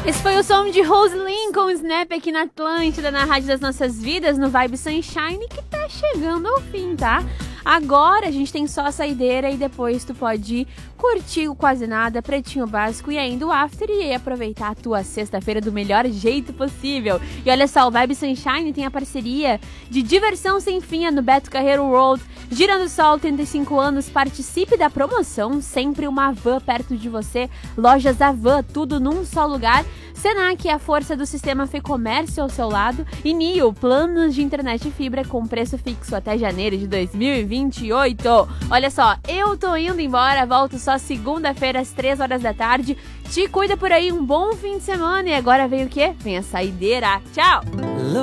Esse foi o som de Rosalind com Snap aqui na Atlântida, na Rádio das Nossas Vidas, no Vibe Sunshine, que tá chegando ao fim, tá? Agora a gente tem só a saideira e depois tu pode curtir o Quase Nada, Pretinho Básico e ainda o After e aproveitar a tua sexta-feira do melhor jeito possível. E olha só, o Vibe Sunshine tem a parceria de Diversão Sem Fim no Beto Carreiro World, Girando Sol, 35 anos, participe da promoção, sempre uma van perto de você, lojas Avan, tudo num só lugar. Senac, a força do sistema Fê-Comércio ao seu lado. E Nio, planos de internet e fibra com preço fixo até janeiro de 2028. Olha só, eu tô indo embora, volto só segunda-feira às 3 horas da tarde. Te cuida por aí, um bom fim de semana. E agora vem o quê? Vem a saideira. Tchau!